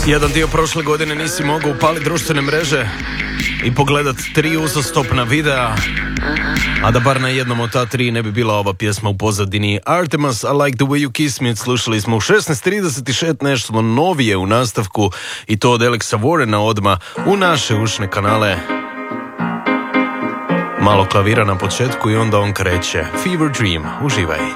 Jedan dio prošle godine nisi mogao upaliti društvene mreže i pogledat 3 uzastopna videa, a da bar na jednom od ta 3 ne bi bila ova pjesma u pozadini. Artemas, I Like the Way You Kiss Me, slušali smo u 16:36, nešto novije u nastavku, i to od Alexa Warrena odma u naše ušne kanale. Malo klavira na početku i onda on kreće. Fever Dream, uživaj.